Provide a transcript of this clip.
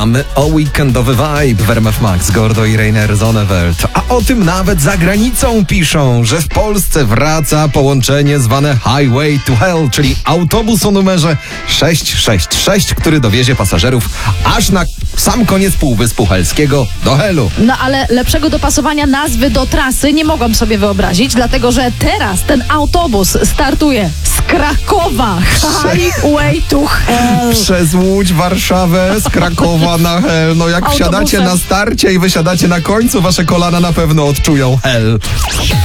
Dbamy o weekendowy vibe w RMF Max, Gordo i Rainer Zonneveld. A o tym nawet za granicą piszą, że w Polsce wraca połączenie zwane Highway to Hell, czyli autobus o numerze 666, który dowiezie pasażerów aż na sam koniec Półwyspu Helskiego do Helu. No ale lepszego dopasowania nazwy do trasy nie mogłam sobie wyobrazić, dlatego że teraz ten autobus startuje z Krakowa. Highway to Hell. Przez Łódź, Warszawę, z Krakowa na Hel. No jak Autobusem. wsiadacie na starcie i wysiadacie na końcu, wasze kolana na pewno odczują Hel.